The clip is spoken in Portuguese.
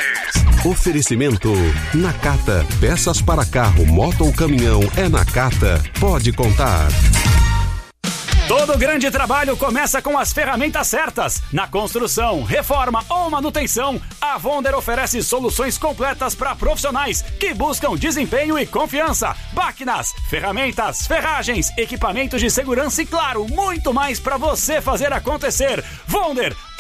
Oferecimento Nakata. Peças para carro, moto ou caminhão é Nakata. Pode contar. Todo grande trabalho começa com as ferramentas certas. Na construção, reforma ou manutenção, a Wonder oferece soluções completas para profissionais que buscam desempenho e confiança. Máquinas, ferramentas, ferragens, equipamentos de segurança e, claro, muito mais para você fazer acontecer. Wonder,